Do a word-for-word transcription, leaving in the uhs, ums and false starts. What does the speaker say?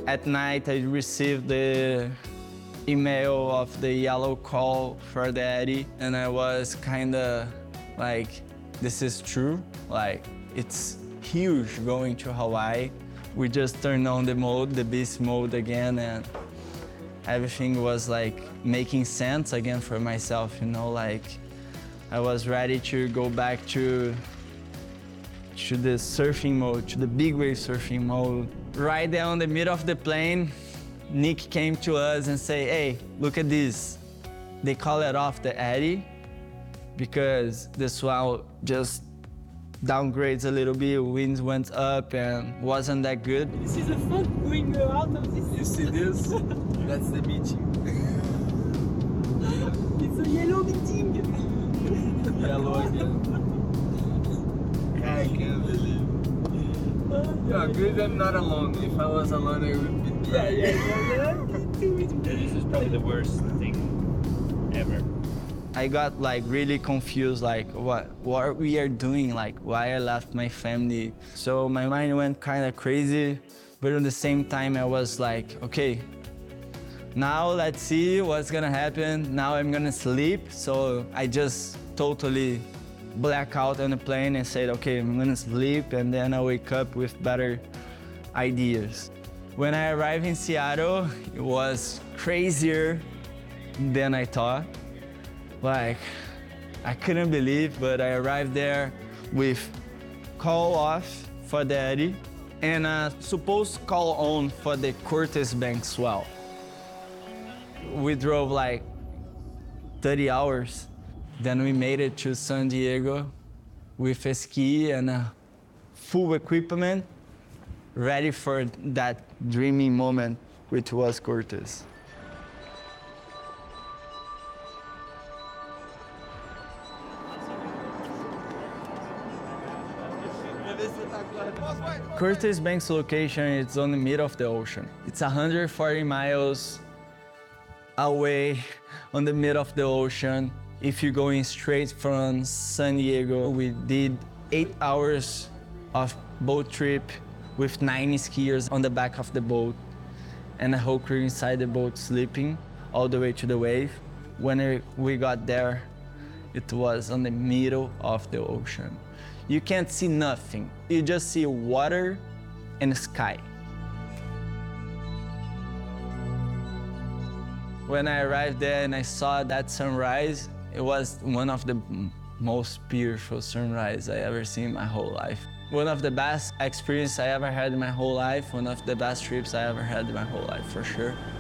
At night, I received the email of the yellow call for the Eddie, and I was kinda like, this is true. Like, it's huge going to Hawaii. We just turned on the mode, the beast mode again, and everything was like making sense again for myself, you know, like I was ready to go back to to the surfing mode, to the big wave surfing mode. Right there on the middle of the plane, Nick came to us and say, hey, look at this. They call it off the Eddie because the swell just downgrades a little bit, winds went up and wasn't that good. You see the fun going out of this? You see this? That's the meeting. It's a yellow meeting. Yellow again. I can't believe. Yeah, good I'm not alone. If I was alone, I would be. Yeah, yeah, yeah, yeah. Me too, me too. This is probably the worst thing ever. I got like really confused, like what what we are doing, like why I left my family. So my mind went kind of crazy, but at the same time I was like, okay, now let's see what's gonna happen. Now I'm gonna sleep. So I just totally black out on the plane and said, okay, I'm gonna sleep, and then I wake up with better ideas. When I arrived in Seattle, it was crazier than I thought. Like, I couldn't believe, but I arrived there with call off for the Eddie and a supposed call on for the Curtis Bank swell. We drove like thirty hours. Then we made it to San Diego with a ski and a full equipment, ready for that dreamy moment, which was Curtis. Curtis Bank's location is on the middle of the ocean. It's one hundred forty miles away on the middle of the ocean. If you're going straight from San Diego, we did eight hours of boat trip with nine skiers on the back of the boat and a whole crew inside the boat sleeping all the way to the wave. When we got there, it was on the middle of the ocean. You can't see nothing. You just see water and sky. When I arrived there and I saw that sunrise, it was one of the most beautiful sunrise I ever seen in my whole life. One of the best experiences I ever had in my whole life, one of the best trips I ever had in my whole life, for sure.